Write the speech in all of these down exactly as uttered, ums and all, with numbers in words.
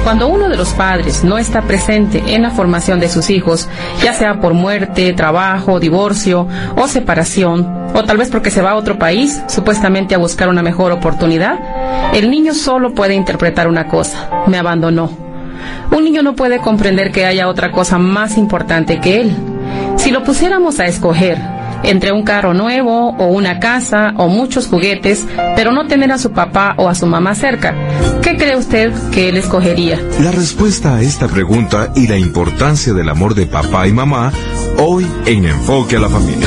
Cuando uno de los padres no está presente en la formación de sus hijos, ya sea por muerte, trabajo, divorcio o separación, o tal vez porque se va a otro país, supuestamente a buscar una mejor oportunidad, el niño solo puede interpretar una cosa: me abandonó. Un niño no puede comprender que haya otra cosa más importante que él. Si lo pusiéramos a escoger entre un carro nuevo o una casa o muchos juguetes, pero no tener a su papá o a su mamá cerca, ¿qué cree usted que él escogería? La respuesta a esta pregunta y la importancia del amor de papá y mamá, hoy en Enfoque a la Familia.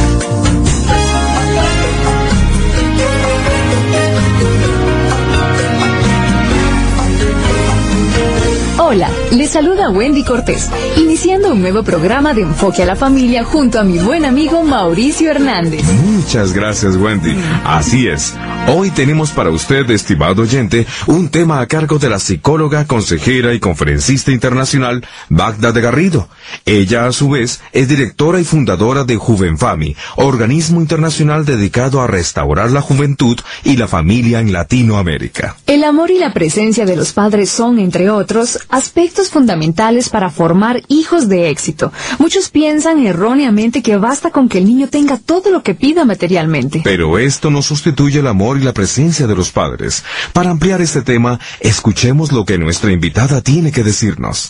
Hola, les saluda Wendy Cortés, iniciando un nuevo programa de Enfoque a la Familia junto a mi buen amigo Mauricio Hernández. Muchas gracias, Wendy. Así es. Hoy tenemos para usted, estimado oyente, un tema a cargo de la psicóloga, consejera y conferencista internacional Magda de Garrido. Ella, a su vez, es directora y fundadora de Juvenfami, organismo internacional dedicado a restaurar la juventud y la familia en Latinoamérica. El amor y la presencia de los padres son, entre otros, aspectos fundamentales para formar hijos de éxito. Muchos piensan erróneamente que basta con que el niño tenga todo lo que pida materialmente. Pero esto no sustituye el amor y la presencia de los padres. Para ampliar este tema, escuchemos lo que nuestra invitada tiene que decirnos.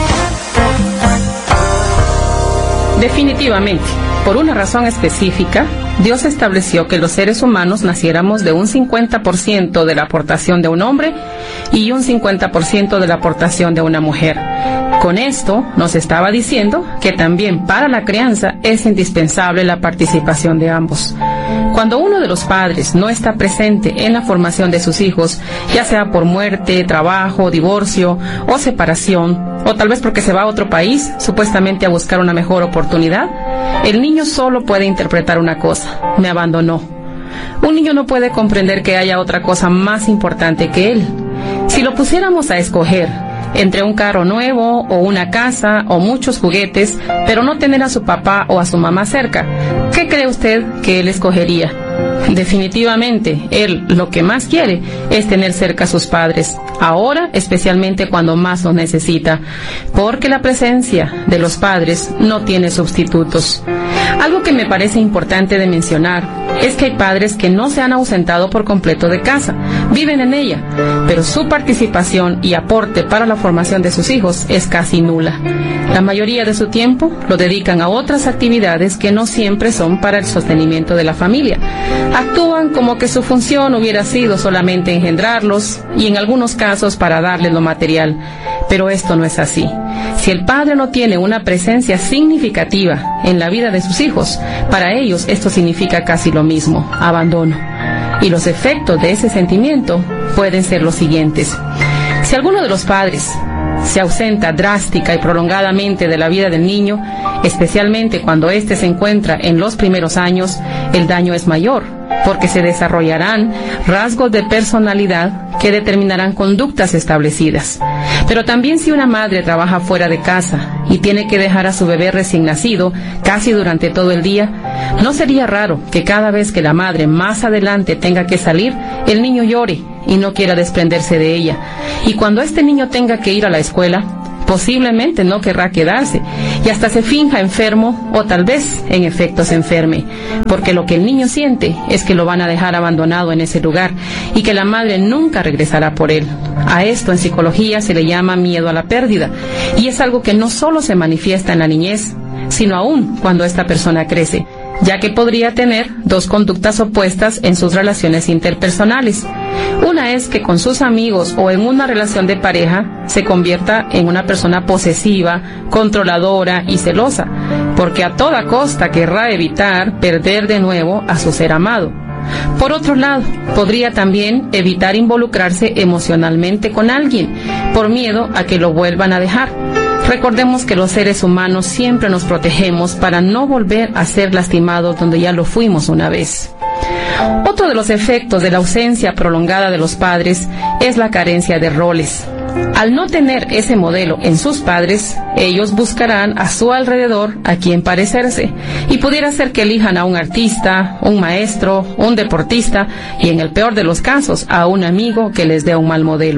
Definitivamente, por una razón específica, Dios estableció que los seres humanos naciéramos de un cincuenta por ciento de la aportación de un hombre y un cincuenta por ciento de la aportación de una mujer. Con esto nos estaba diciendo que también para la crianza es indispensable la participación de ambos. Cuando uno de los padres no está presente en la formación de sus hijos, ya sea por muerte, trabajo, divorcio o separación, o tal vez porque se va a otro país, supuestamente a buscar una mejor oportunidad, el niño solo puede interpretar una cosa: me abandonó. Un niño no puede comprender que haya otra cosa más importante que él. Si lo pusiéramos a escoger entre un carro nuevo o una casa o muchos juguetes, pero no tener a su papá o a su mamá cerca, ¿qué cree usted que él escogería? Definitivamente, él lo que más quiere es tener cerca a sus padres, ahora especialmente cuando más los necesita, porque la presencia de los padres no tiene sustitutos. Algo que me parece importante de mencionar es que hay padres que no se han ausentado por completo de casa, viven en ella, pero su participación y aporte para la formación de sus hijos es casi nula. La mayoría de su tiempo lo dedican a otras actividades que no siempre son para el sostenimiento de la familia. Actúan como que su función hubiera sido solamente engendrarlos y en algunos casos para darles lo material, pero esto no es así. Si el padre no tiene una presencia significativa en la vida de sus hijos, para ellos esto significa casi lo mismo: abandono. Y los efectos de ese sentimiento pueden ser los siguientes. Si alguno de los padres se ausenta drástica y prolongadamente de la vida del niño, especialmente cuando éste se encuentra en los primeros años, el daño es mayor, porque se desarrollarán rasgos de personalidad que determinarán conductas establecidas. Pero también si una madre trabaja fuera de casa y tiene que dejar a su bebé recién nacido casi durante todo el día, no sería raro que cada vez que la madre más adelante tenga que salir, el niño llore y no quiera desprenderse de ella. Y cuando este niño tenga que ir a la escuela, posiblemente no querrá quedarse y hasta se finja enfermo o tal vez en efecto se enferme, porque lo que el niño siente es que lo van a dejar abandonado en ese lugar y que la madre nunca regresará por él. A esto en psicología se le llama miedo a la pérdida, y es algo que no solo se manifiesta en la niñez, sino aún cuando esta persona crece, ya que podría tener dos conductas opuestas en sus relaciones interpersonales. Una es que con sus amigos o en una relación de pareja se convierta en una persona posesiva, controladora y celosa, porque a toda costa querrá evitar perder de nuevo a su ser amado. Por otro lado, podría también evitar involucrarse emocionalmente con alguien, por miedo a que lo vuelvan a dejar. Recordemos que los seres humanos siempre nos protegemos para no volver a ser lastimados donde ya lo fuimos una vez. Otro de los efectos de la ausencia prolongada de los padres es la carencia de roles. Al no tener ese modelo en sus padres, ellos buscarán a su alrededor a quien parecerse, y pudiera ser que elijan a un artista, un maestro, un deportista y en el peor de los casos a un amigo que les dé un mal modelo.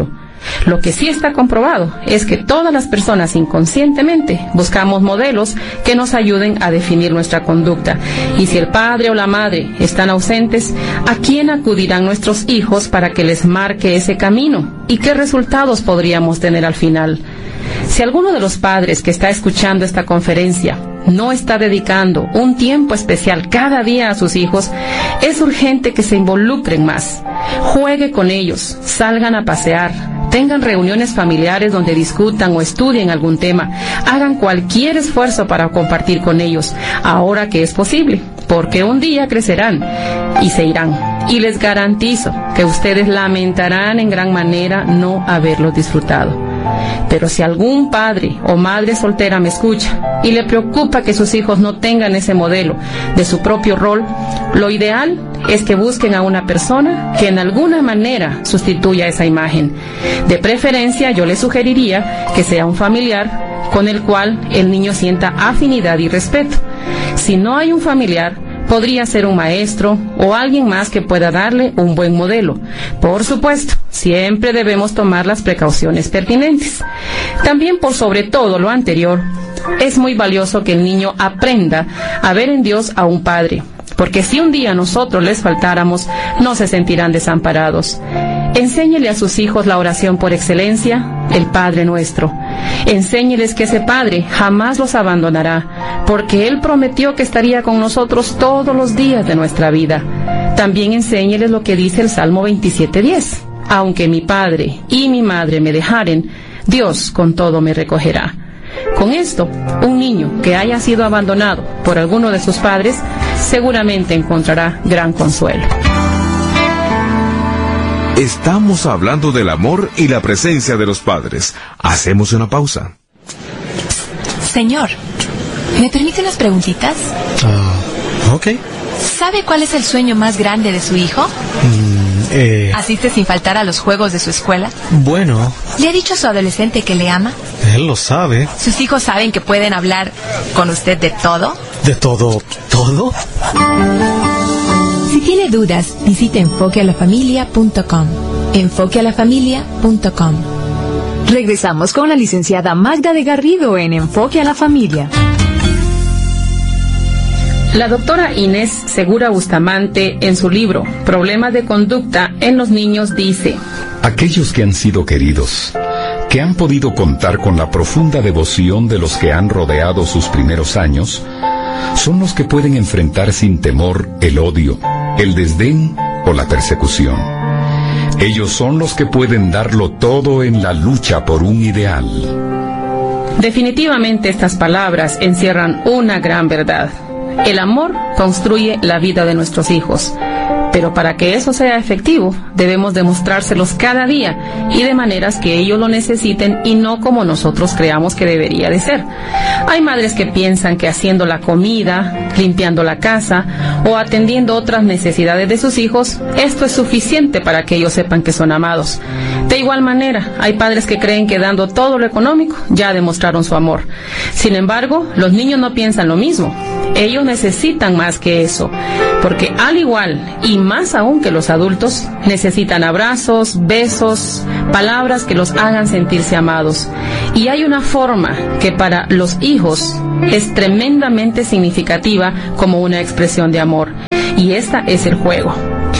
Lo que sí está comprobado es que todas las personas inconscientemente buscamos modelos que nos ayuden a definir nuestra conducta. Y si el padre o la madre están ausentes, ¿a quién acudirán nuestros hijos para que les marque ese camino? ¿Y qué resultados podríamos tener al final? Si alguno de los padres que está escuchando esta conferencia no está dedicando un tiempo especial cada día a sus hijos, es urgente que se involucren más. Juegue con ellos, salgan a pasear, tengan reuniones familiares donde discutan o estudien algún tema. Hagan cualquier esfuerzo para compartir con ellos, ahora que es posible, porque un día crecerán y se irán. Y les garantizo que ustedes lamentarán en gran manera no haberlos disfrutado. Pero si algún padre o madre soltera me escucha y le preocupa que sus hijos no tengan ese modelo de su propio rol, lo ideal es que busquen a una persona que en alguna manera sustituya esa imagen. De preferencia, yo les sugeriría que sea un familiar con el cual el niño sienta afinidad y respeto. Si no hay un familiar, podría ser un maestro o alguien más que pueda darle un buen modelo. Por supuesto, siempre debemos tomar las precauciones pertinentes. También, por sobre todo lo anterior, es muy valioso que el niño aprenda a ver en Dios a un padre, porque si un día nosotros les faltáramos, no se sentirán desamparados. Enséñele a sus hijos la oración por excelencia, el Padre Nuestro. Enséñeles que ese Padre jamás los abandonará, porque Él prometió que estaría con nosotros todos los días de nuestra vida. También enséñeles lo que dice el Salmo veintisiete diez. Aunque mi padre y mi madre me dejaren, Dios con todo me recogerá. Con esto, un niño que haya sido abandonado por alguno de sus padres seguramente encontrará gran consuelo. Estamos hablando del amor y la presencia de los padres. Hacemos una pausa. Señor, ¿me permite unas preguntitas? Uh, ok. ¿Sabe cuál es el sueño más grande de su hijo? Mm, eh... ¿Asiste sin faltar a los juegos de su escuela? Bueno... ¿Le ha dicho a su adolescente que le ama? Él lo sabe. ¿Sus hijos saben que pueden hablar con usted de todo? ¿De todo? ¿Todo? Si tiene dudas, visite enfoque a la familia punto com. enfoque a la familia punto com. Regresamos con la licenciada Magda de Garrido en Enfoque a la Familia. La doctora Inés Segura Bustamante, en su libro Problemas de conducta en los niños, dice: aquellos que han sido queridos, que han podido contar con la profunda devoción de los que han rodeado sus primeros años, son los que pueden enfrentar sin temor el odio, el desdén o la persecución. Ellos son los que pueden darlo todo en la lucha por un ideal. Definitivamente estas palabras encierran una gran verdad. El amor construye la vida de nuestros hijos, pero para que eso sea efectivo, debemos demostrárselos cada día y de maneras que ellos lo necesiten y no como nosotros creamos que debería de ser. Hay madres que piensan que haciendo la comida, limpiando la casa o atendiendo otras necesidades de sus hijos, esto es suficiente para que ellos sepan que son amados. De igual manera, hay padres que creen que dando todo lo económico ya demostraron su amor. Sin embargo, los niños no piensan lo mismo. Ellos necesitan más que eso, porque al igual y más aún que los adultos, necesitan abrazos, besos, palabras que los hagan sentirse amados. Y hay una forma que para los hijos es tremendamente significativa como una expresión de amor, y esta es el juego.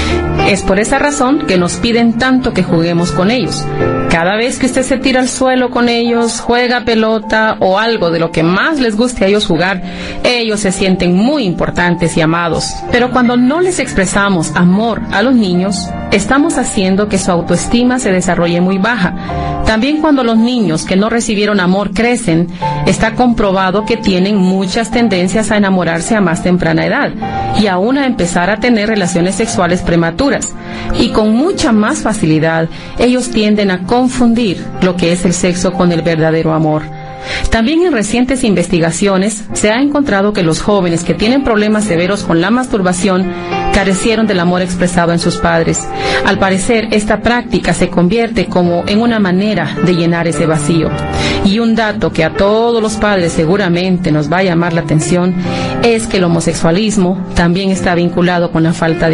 Es por esa razón que nos piden tanto que juguemos con ellos. Cada vez que usted se tira al suelo con ellos, juega pelota o algo de lo que más les guste a ellos jugar, ellos se sienten muy importantes y amados. Pero cuando no les expresamos amor a los niños, estamos haciendo que su autoestima se desarrolle muy baja. También cuando los niños que no recibieron amor crecen, está comprobado que tienen muchas tendencias a enamorarse a más temprana edad y aún a empezar a tener relaciones sexuales prematuras. Y con mucha más facilidad, ellos tienden a confundir lo que es el sexo con el verdadero amor. También en recientes investigaciones se ha encontrado que los jóvenes que tienen problemas severos con la masturbación carecieron del amor expresado en sus padres. Al parecer, esta práctica se convierte como en una manera de llenar ese vacío. Y un dato que a todos los padres seguramente nos va a llamar la atención es que el homosexualismo también está vinculado con la falta de amor.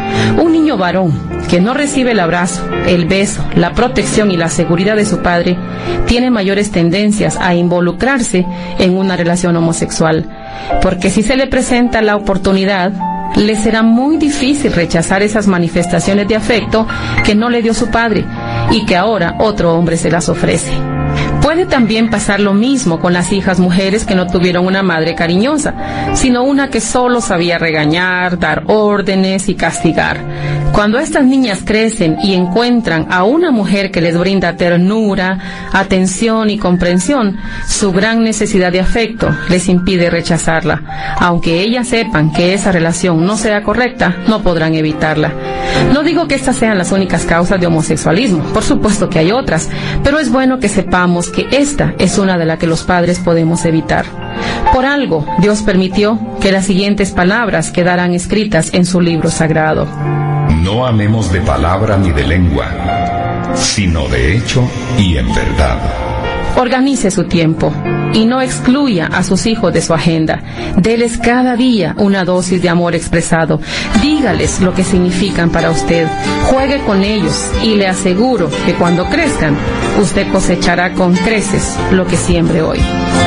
Un niño varón que no recibe el abrazo, el beso, la protección y la seguridad de su padre tiene mayores tendencias a involucrarse en una relación homosexual, porque si se le presenta la oportunidad, le será muy difícil rechazar esas manifestaciones de afecto que no le dio su padre y que ahora otro hombre se las ofrece. Puede también pasar lo mismo con las hijas mujeres que no tuvieron una madre cariñosa, sino una que solo sabía regañar, dar órdenes y castigar. Cuando estas niñas crecen y encuentran a una mujer que les brinda ternura, atención y comprensión, su gran necesidad de afecto les impide rechazarla. Aunque ellas sepan que esa relación no sea correcta, no podrán evitarla. No digo que estas sean las únicas causas de homosexualismo, por supuesto que hay otras, pero es bueno que sepamos que esta es una de las que los padres podemos evitar. Por algo, Dios permitió que las siguientes palabras quedaran escritas en su libro sagrado. No amemos de palabra ni de lengua, sino de hecho y en verdad. Organice su tiempo y no excluya a sus hijos de su agenda. Déles cada día una dosis de amor expresado. Dígales lo que significan para usted. Juegue con ellos y le aseguro que cuando crezcan, usted cosechará con creces lo que siembre hoy.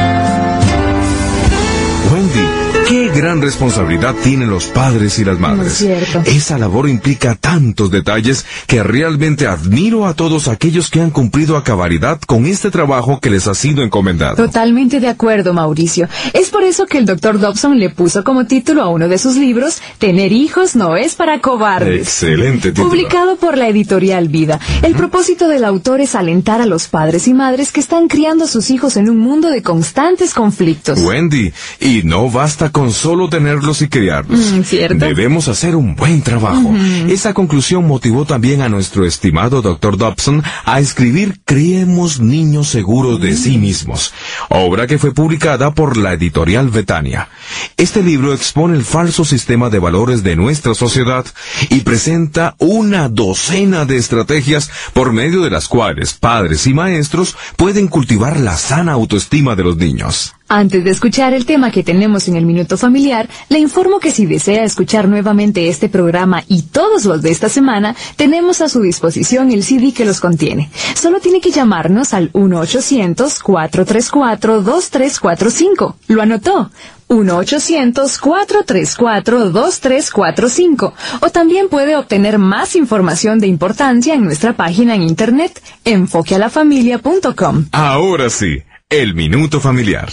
Wendy, qué gran responsabilidad tienen los padres y las madres. Muy cierto. Esa labor implica tantos detalles que realmente admiro a todos aquellos que han cumplido a cabalidad con este trabajo que les ha sido encomendado. Totalmente de acuerdo, Mauricio. Es por eso que el doctor Dobson le puso como título a uno de sus libros, Tener hijos no es para cobardes. Excelente título. Publicado por la editorial Vida. El propósito del autor es alentar a los padres y madres que están criando a sus hijos en un mundo de constantes conflictos. Wendy, y no basta con solo tenerlos y criarlos. Mm, ¿cierto? Debemos hacer un buen trabajo. Uh-huh. Esa conclusión motivó también a nuestro estimado doctor Dobson a escribir Criemos niños seguros de sí mismos, obra que fue publicada por la editorial Betania. Este libro expone el falso sistema de valores de nuestra sociedad y presenta una docena de estrategias por medio de las cuales padres y maestros pueden cultivar la sana autoestima de los niños. Antes de escuchar el tema que tenemos en el Minuto Familiar, le informo que si desea escuchar nuevamente este programa y todos los de esta semana, tenemos a su disposición el C D que los contiene. Solo tiene que llamarnos al uno ochocientos, cuatro tres cuatro, dos tres cuatro cinco. ¿Lo anotó? uno ochocientos, cuatro tres cuatro, dos tres cuatro cinco. O también puede obtener más información de importancia en nuestra página en internet, enfoque a la familia punto com. Ahora sí, el Minuto Familiar.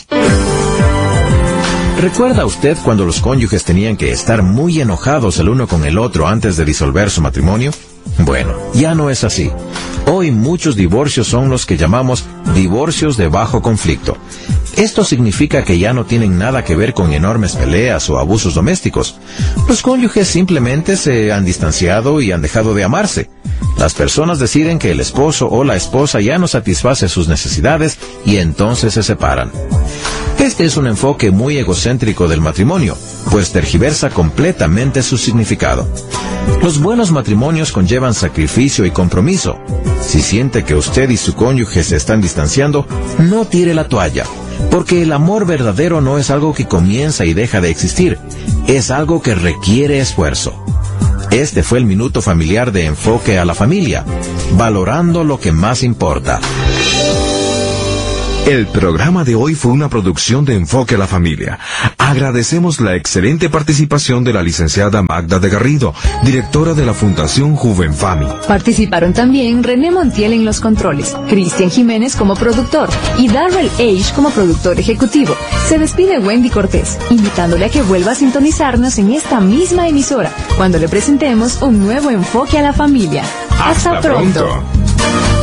¿Recuerda usted cuando los cónyuges tenían que estar muy enojados el uno con el otro antes de disolver su matrimonio? Bueno, ya no es así. Hoy muchos divorcios son los que llamamos divorcios de bajo conflicto. Esto significa que ya no tienen nada que ver con enormes peleas o abusos domésticos. Los cónyuges simplemente se han distanciado y han dejado de amarse. Las personas deciden que el esposo o la esposa ya no satisface sus necesidades y entonces se separan. Este es un enfoque muy egocéntrico del matrimonio, pues tergiversa completamente su significado. Los buenos matrimonios conllevan sacrificio y compromiso. Si siente que usted y su cónyuge se están distanciando, no tire la toalla, porque el amor verdadero no es algo que comienza y deja de existir, es algo que requiere esfuerzo. Este fue el Minuto Familiar de Enfoque a la Familia, valorando lo que más importa. El programa de hoy fue una producción de Enfoque a la Familia. Agradecemos la excelente participación de la licenciada Magda de Garrido, directora de la Fundación Juvenfami. Participaron también René Montiel en los controles, Cristian Jiménez como productor y Darrell Age como productor ejecutivo. Se despide Wendy Cortés, invitándole a que vuelva a sintonizarnos en esta misma emisora, cuando le presentemos un nuevo Enfoque a la Familia. ¡Hasta, Hasta pronto. pronto.